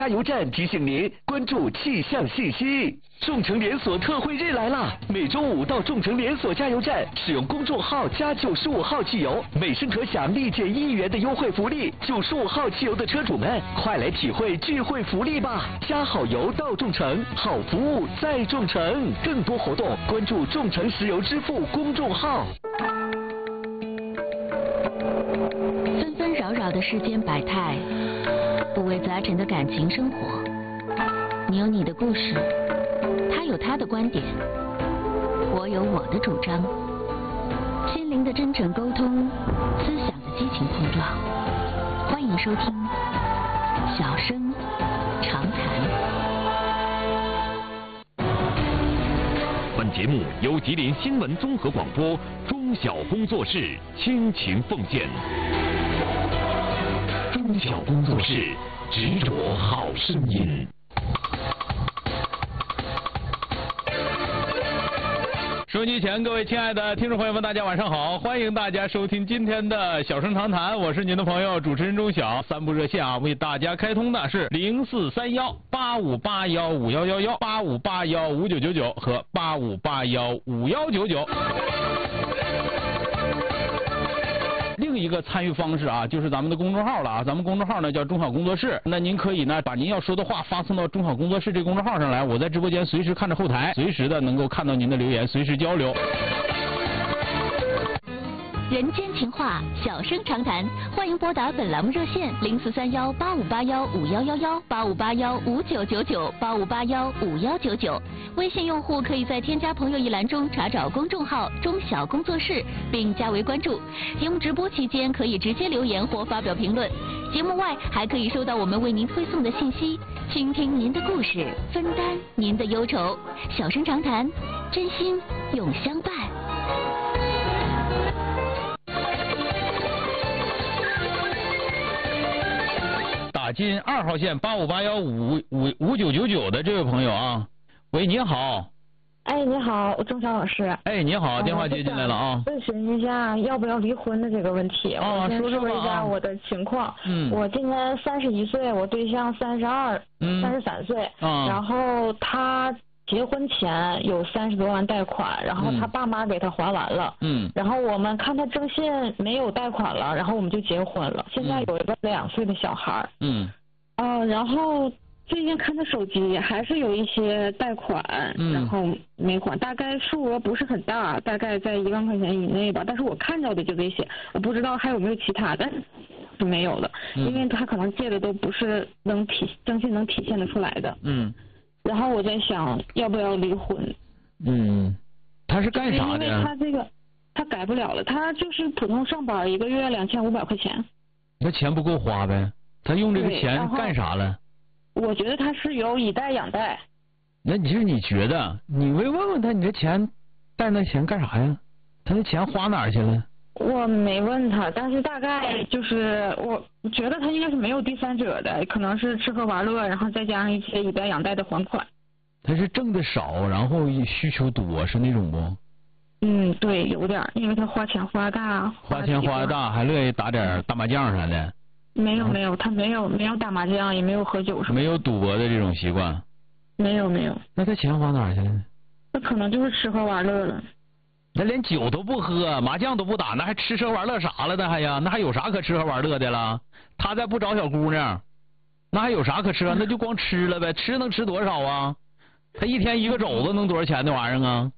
加油站提醒您关注气象信息。众诚连锁特惠日来啦！每周五到众诚连锁加油站使用公众号加95号汽油，每升可享立减1元的优惠福利。95号汽油的车主们，快来体会聚会福利吧！加好油到众诚，好服务在众诚。更多活动关注众诚石油支付公众号。 纷纷扰扰的世间百态，五味杂陈的感情生活。你有你的故事，他有他的观点，我有我的主张。心灵的真诚沟通，思想的激情碰撞。欢迎收听《小声长谈》。 本节目由吉林新闻综合广播中小工作室倾情奉献。中小工作室，执着好声音。 收音机前各位亲爱的听众朋友们，大家晚上好！欢迎大家收听今天的小声长谈，我是您的朋友主持人钟晓。三部热线啊，为大家开通的是043185815111、85815999和85815199。另一个参与方式啊，就是咱们的公众号了啊，咱们公众号呢叫中小工作室，那您可以呢把您要说的话发送到中小工作室这个公众号上来，我在直播间随时看着后台，随时的能够看到您的留言，随时交流。 人间情话，小声长谈，欢迎拨打本栏目热线043185815111、85815999、85815199。微信用户可以在添加朋友一栏中查找公众号中小工作室，并加为关注。节目直播期间可以直接留言或发表评论，节目外还可以收到我们为您推送的信息，倾听您的故事，分担您的忧愁。小声长谈，真心永相伴。 打进2号线8581555999的这位朋友啊，喂，你好。 哎，你好，钟晓老师。 哎，你好，电话接进来了啊。 咨询一下要不要离婚的这个问题。我先说一下我的情况。我今年31岁，我对象33岁。然后他结婚前有30多万贷款，然后他爸妈给他还完了。然后我们看他征信没有贷款了，然后我们就结婚了。现在有一个2岁的小孩。然后最近看他手机还是有一些贷款，然后没还，大概数额不是很大，大概在1万块钱以内吧。但是我看到的就这些，我不知道还有没有其他，但是没有了，因为他可能借的都不是征信能体现得出来的。然后我在想要不要离婚。 他是干啥的？ 因为他这个他改不了了，他就是普通上班，1个月2500块钱。 那钱不够花呗？他用这个钱干啥了？ 我觉得他是有以贷养贷。 那你觉得？你没问问他，你这钱贷那钱干啥呀？他那钱花哪儿去了？ 我没问他，但是大概就是我觉得他应该是没有第三者的，可能是吃喝玩乐，然后再加上一些以贷养贷的还款。 他是挣的少，然后需求多，是那种不？ 对，有点，因为他花钱花大， 还乐意打点大麻将啥的。 没有，他没有打麻将，也没有喝酒什么。 没有赌博的这种习惯。 没有。 那他钱花哪儿去了？ 那可能就是吃喝玩乐了。 那连酒都不喝，麻将都不打，那还吃喝玩乐啥了？那还有啥可吃喝玩乐的了？他再不找小姑娘，那还有啥可吃啊？那就光吃了呗，吃能吃多少啊？他一天1个肘子能多少钱那玩意儿啊？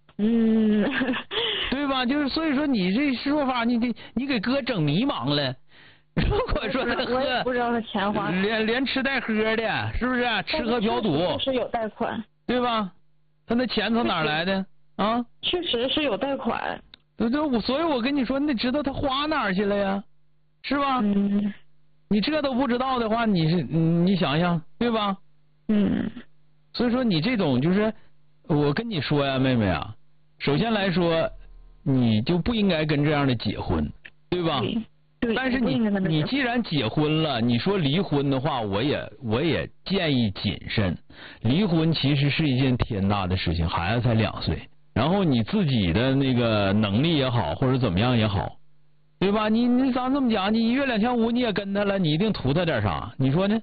对吧？就是所以说你这说法，你给哥整迷茫了。如果说他喝， 我也不知道他钱花连吃带喝的，是不是？吃喝嫖赌是有贷款， 对吧？他那钱从哪儿来的啊？ 确实是有贷款。 对，所以我跟你说，你得知道他花哪儿去了呀，是吧？你这都不知道的话，你想想，对吧？所以说你这种就是，我跟你说呀，妹妹啊，首先来说，你就不应该跟这样的结婚，对吧？ 对， 但是你既然结婚了，你说离婚的话，我也建议谨慎。离婚其实是一件天大的事情，孩子才2岁，然后你自己的那个能力也好，或者怎么样也好，对吧？你咱这么讲，你1月2500你也跟他了，你一定图他点啥？你说呢？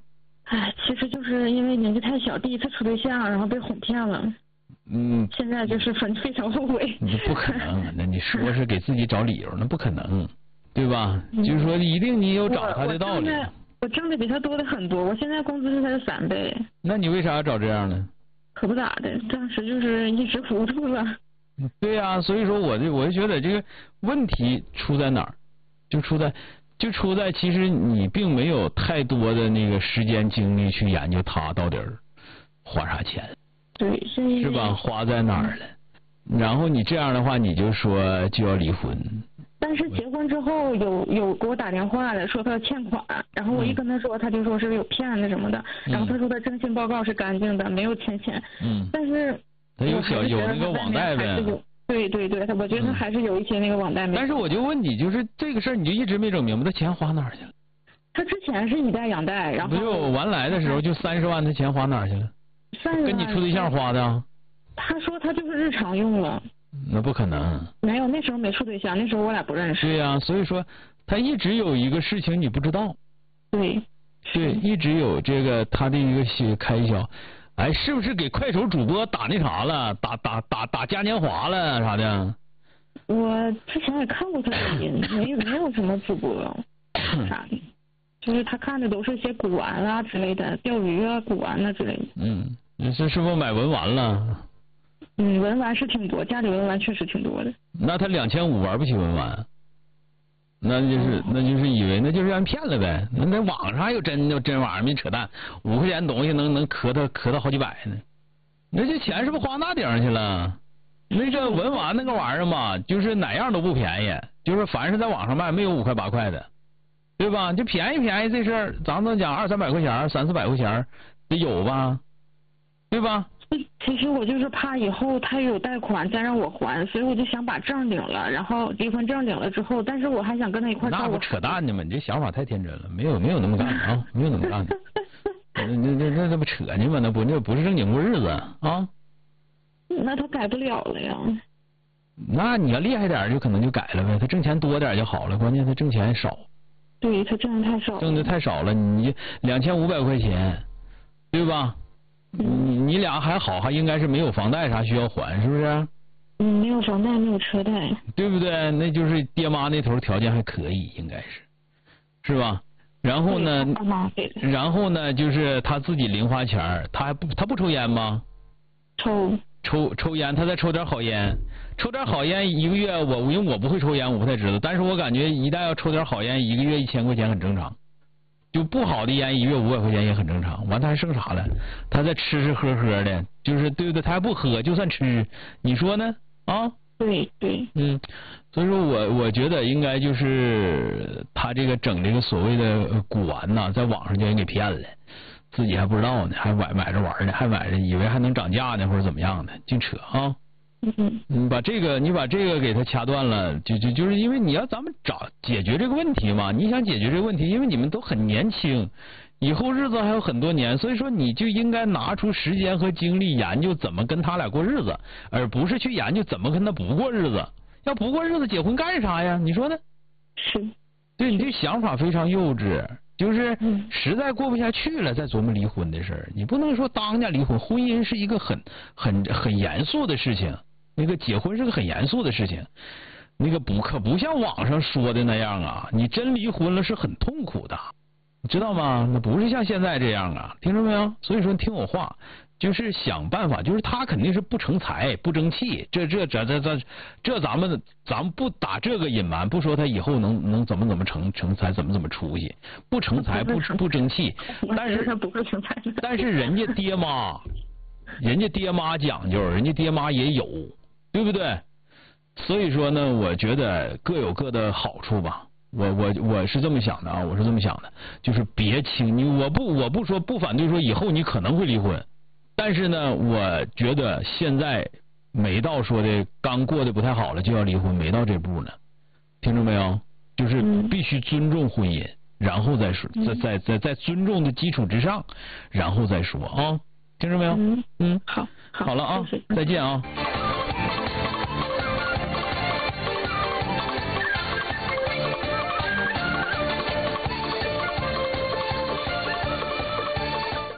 其实就是因为年纪太小，第一次处对象，然后被哄骗了。现在就是非常后悔。 不可能，那你说是给自己找理由，那不可能，对吧？就是说一定你有找他的道理。 我挣的比他多的很多，我现在工资是他的3倍。 那你为啥要找这样呢？ 可不咋的，当时就是一时糊涂了。 对呀，所以说我就觉得这个问题出在哪儿，就出在其实你并没有太多的那个时间精力去研究他到底花啥钱。 对， 是吧？花在哪儿了？然后你这样的话，你就说就要离婚。 但是结婚之后有给我打电话的，说他欠款，然后我一跟他说，他就说是有骗子什么的，然后他说他征信报告是干净的，没有欠钱。但是他有那个网贷呗。 对，我觉得他还是有一些那个网贷没。 但是我就问你，就是这个事儿，你就一直没整明白，他钱花哪儿去了？ 他之前是以贷养贷，然后不就完来的时候就30万，他钱花哪儿去了？30万跟你处对象花的？ 他说他就是日常用了。 那不可能。 没有，那时候没处对象，那时候我俩不认识。 对呀，所以说他一直有一个事情你不知道。 对， 一直有这个他的一个开销。是不是给快手主播打那啥了？打嘉年华了啥的？ 我之前也看过他抖音，没有什么主播啥的，就是他看的都是些古玩啊之类的，钓鱼啊、古玩啊之类的。 你是不是买文玩了？ 文玩是挺多，家里文玩确实挺多的。 那他2500玩不起文玩，那就是以为那就是让人骗了呗。那网上还有真玩意儿，没扯淡，5块钱东西能磕到好几百呢。那这钱是不是花那顶上去了？那个文玩那个玩意儿嘛，就是哪样都不便宜，就是凡是在网上卖没有5块8块的，对吧？就便宜这事儿，咱们讲200-300块钱、300-400块钱得有吧，对吧？ 其实我就是怕以后他有贷款再让我还，所以我就想把证领了，然后离婚证领了之后，但是我还想跟他一块儿。 那不扯淡呢吗？你这想法太天真了，没有那么干的啊，没有那么干的。那不扯呢吗？那不是正经过日子啊。 那他改不了了呀。 那你要厉害点就可能就改了呗，他挣钱多点就好了，关键他挣钱少。 对，他挣的太少了。 挣的太少了，你2500块钱，对吧？你俩还好，还应该是没有房贷啥需要还，是不是？ 没有房贷，没有车贷， 对不对？那就是爹妈那头条件还可以，应该是吧？然后呢，就是他自己零花钱，他不抽烟吗？抽烟，他再抽点好烟，一个月因为我不会抽烟，我不太知道，但是我感觉一旦要抽点好烟，一个月1000块钱很正常。就不好的烟，一月500块钱也很正常。完他还剩啥了？他再吃喝的，就是对不对？他还不喝，就算吃，你说呢？啊？ 对。 所以说我觉得应该就是他这个整这个所谓的古玩呐，在网上就人给骗了，自己还不知道呢，还买着玩呢，还买着以为还能涨价呢或者怎么样的，净扯啊！你把这个给他掐断了，就是因为你要咱们解决这个问题嘛，你想解决这个问题，因为你们都很年轻，以后日子还有很多年，所以说你就应该拿出时间和精力研究怎么跟他俩过日子，而不是去研究怎么跟他不过日子。要不过日子结婚干啥呀？你说呢？ 是。 对，你这想法非常幼稚，就是实在过不下去了再琢磨离婚的事儿。你不能说当下离婚，婚姻是一个很严肃的事情。那个结婚是个很严肃的事情，那个可不像网上说的那样啊！你真离婚了是很痛苦的，你知道吗？那不是像现在这样啊，听着没有？所以说听我话，就是想办法，就是他肯定是不成才不争气，这咱们不打这个隐瞒，不说他以后能怎么成才，怎么出息，不成才不争气，但是他不是成才， 但是人家爹妈讲究，人家爹妈也有。对不对？所以说呢，我觉得各有各的好处吧。我是这么想的啊，就是别轻易，我不说不反对说以后你可能会离婚，但是呢，我觉得现在没到说的刚过得不太好了就要离婚，没到这步呢。听着没有？就是必须尊重婚姻，然后再说，在尊重的基础之上，然后再说啊。听着没有？好了啊，再见啊。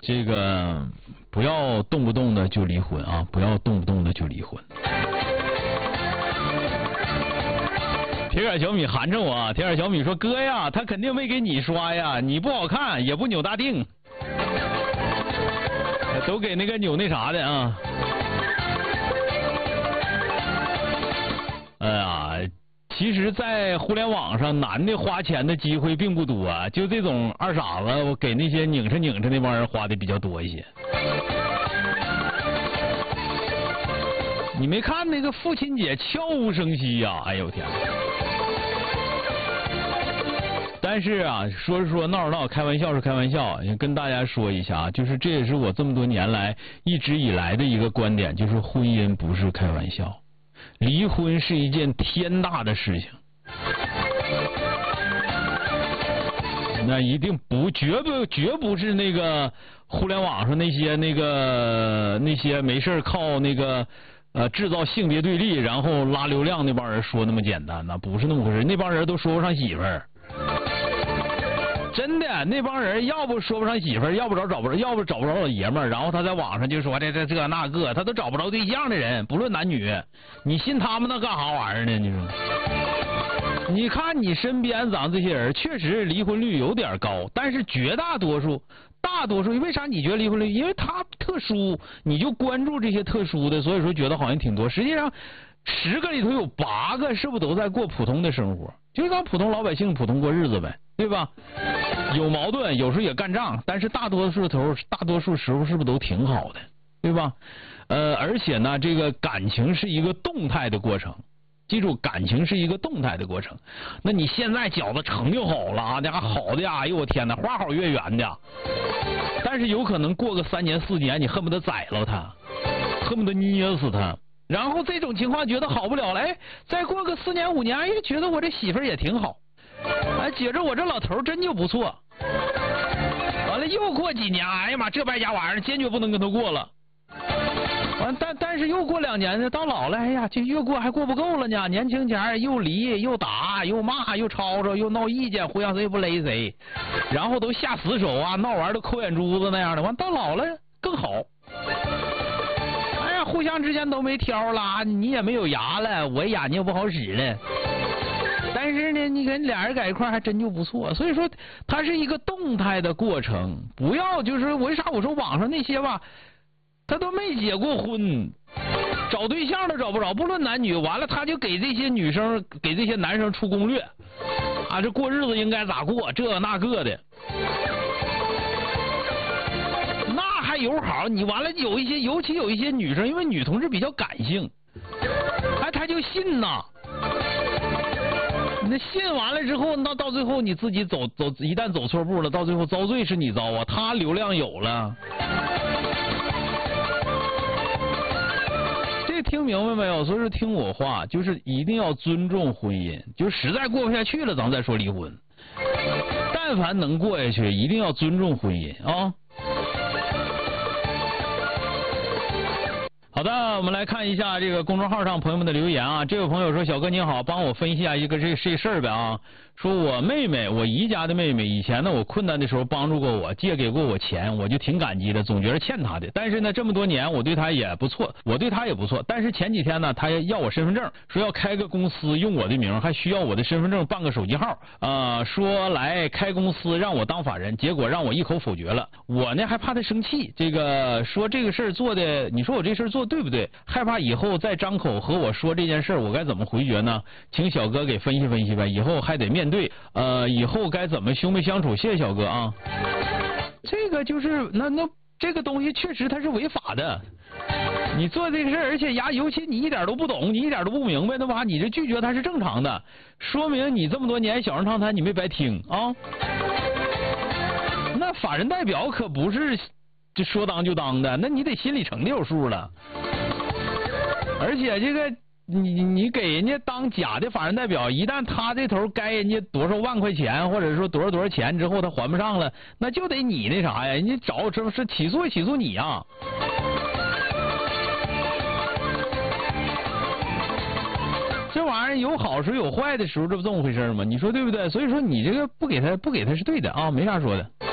这个不要动不动的就离婚啊，不要动不动的就离婚。铁杆小米寒碜我，铁杆小米说哥呀，他肯定没给你刷呀，你不好看也不扭大腚，都给那个扭那啥的啊。其实，在互联网上，男的花钱的机会并不多，就这种二傻子，我给那些拧着那帮人花的比较多一些。你没看那个父亲节悄无声息呀？哎呦天！但是啊，说闹着闹，开玩笑是开玩笑，也跟大家说一下，就是这也是我这么多年来一直以来的一个观点，就是婚姻不是开玩笑。离婚是一件天大的事情，那一定绝不是那个互联网上那些没事靠那个制造性别对立，然后拉流量那帮人说那么简单呢？不是那么回事，那帮人都说不上媳妇儿。真的，那帮人要不说不上媳妇儿，要不找不着老爷们儿，然后他在网上就说这那个，他都找不着对象的人，不论男女，你信他们那干啥玩意儿呢？你说，你看你身边咱这些人，确实离婚率有点高，但是大多数，为啥你觉得离婚率？因为他特殊，你就关注这些特殊的，所以说觉得好像挺多。实际上，10个里头有8个是不是都在过普通的生活？就咱普通老百姓普通过日子呗，对吧？有矛盾，有时候也干仗，但是大多数时候是不是都挺好的，对吧？而且呢，这个感情是一个动态的过程，记住，感情是一个动态的过程。那你现在觉得成就好了啊，那好的呀，哎呦我天哪，花好月圆的，但是有可能过个3年4年，你恨不得宰了他，恨不得捏死他。然后这种情况觉得好不了了，哎，再过个4年5年，哎，觉得我这媳妇儿也挺好，哎，觉着我这老头真就不错。完了又过几年，哎呀妈，这败家玩意儿坚决不能跟他过了。完，但是又过2年呢，到老了，哎呀，这越过还过不够了呢。年轻前又离又打又骂又吵吵又闹意见，互相谁也不勒谁，然后都下死手啊，闹完都抠眼珠子那样的。完到老了更好。互相之间都没挑了，你也没有牙了，我眼睛也不好使了。但是呢，你跟俩人在一块还真就不错。所以说，它是一个动态的过程。不要就是为啥我说网上那些吧，他都没结过婚，找对象都找不着，不论男女。完了，他就给这些女生、给这些男生出攻略啊，这过日子应该咋过，这那个的。友好，你完了有一些，尤其有一些女生，因为女同志比较感性，哎，她就信呐。那信完了之后，那到最后你自己走，一旦走错步了，到最后遭罪是你遭啊，他流量有了。这听明白没有？所以说听我话，就是一定要尊重婚姻，就实在过不下去了，咱再说离婚。但凡能过下去，一定要尊重婚姻啊。好的，我们来看一下这个公众号上朋友们的留言啊。这位朋友说：“小哥您好，帮我分析一下一个这事儿呗啊。说我妹妹，我姨家的妹妹，以前呢我困难的时候帮助过我，借给过我钱，我就挺感激的，总觉得欠她的。但是呢，这么多年我对她也不错，但是前几天呢，她要我身份证，说要开个公司用我的名，还需要我的身份证办个手机号，说来开公司让我当法人，结果让我一口否决了。我呢还怕她生气，这个说这个事儿做的，你说我这事儿做对不对？害怕以后再张口和我说这件事儿，我该怎么回绝呢？请小哥给分析分析呗，以后还得面对，以后该怎么兄妹相处？谢谢小哥啊。这个就是那这个东西确实它是违法的。你做这个事儿，而且尤其你一点都不懂，你一点都不明白的话，你这拒绝它是正常的，说明你这么多年小人长谈你没白听啊。那法人代表可不是就说当就当的，那你得心里成得有数了。而且这个你给人家当假的法人代表，一旦他这头该人家多少万块钱，或者说多少钱之后他还不上了，那就得你那啥呀，人家找是起诉你呀。这玩意儿有好时候有坏的时候，这不这么回事吗？你说对不对？所以说你这个不给他是对的啊，没啥说的。